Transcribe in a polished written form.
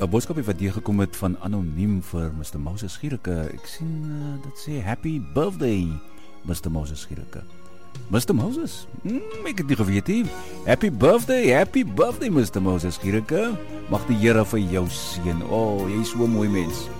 'n boodskapie wat hier gekom het van anoniem vir Mr. Moses Gierike. Ek sien dit sê happy birthday Mr. Moses Gierike. Mr. Moses? Ek het nie geweet nie. Happy birthday Mr. Moses Gierike. Mag die Here vir jou seën. Jy is so 'n mooi mens.